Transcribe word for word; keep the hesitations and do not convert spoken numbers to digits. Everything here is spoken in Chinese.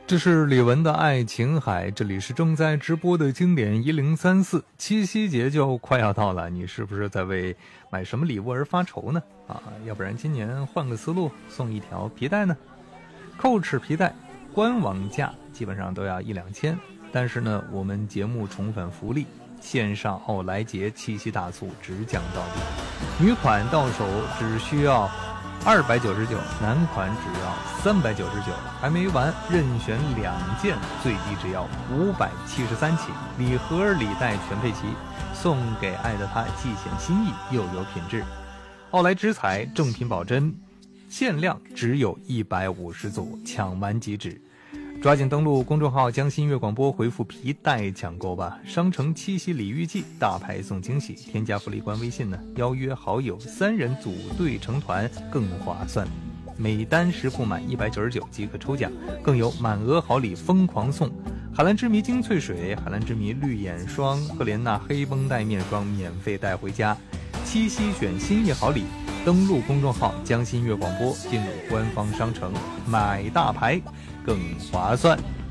这是李玟的爱琴海，这里是正在直播的经典一零三四。七夕节就快要到了，你是不是在为买什么礼物而发愁呢？啊，要不然今年换个思路，送一条皮带呢？蔻驰皮带官网价基本上都要一两千，但是呢，我们节目宠粉福利，线上奥莱节七夕大促直降到底，女款到手只需要二百九十九，男款只要三百九十九，还没完，任选两件，最低只要五百七十三起，礼盒礼袋全配齐，送给爱的他，既显心意又有品质。奥莱之彩正品保真，限量只有一百五十组，抢完即止。抓紧登录公众号江西音乐广播，回复皮带抢购吧。商城七夕礼遇季，大牌送惊喜，添加福利官微信呢，邀约好友三人组队成团更划算，每单时付满一百九十九即可抽奖，更有满额好礼疯狂送，海蓝之谜精粹水、海蓝之谜绿眼霜、赫莲娜黑绷带面霜免费带回家。七夕选心意好礼，登录公众号江西音乐广播，进入官方商城买大牌更划算。